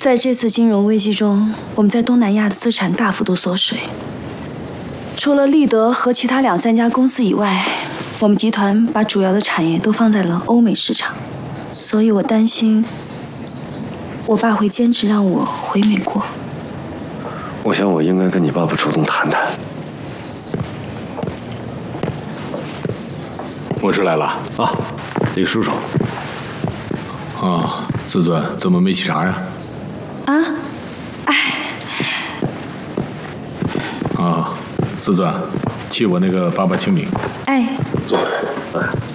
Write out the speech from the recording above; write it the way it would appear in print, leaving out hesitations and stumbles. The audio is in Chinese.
在这次金融危机中，我们在东南亚的资产大幅度缩水。除了立德和其他2、3家公司以外，我们集团把主要的产业都放在了欧美市场，所以我担心我爸会坚持让我回美国。 我想我应该跟你爸爸主动谈谈。 我这来了啊，李叔叔。啊，自尊怎么没沏茶呀？啊，自尊，去我那个爸爸清明。 哎， 坐。